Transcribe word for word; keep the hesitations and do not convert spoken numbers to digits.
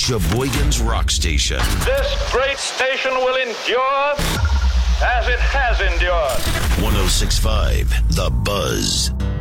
Sheboygan's Rock Station. This great station will endure as it has endured. one oh six point five The Buzz.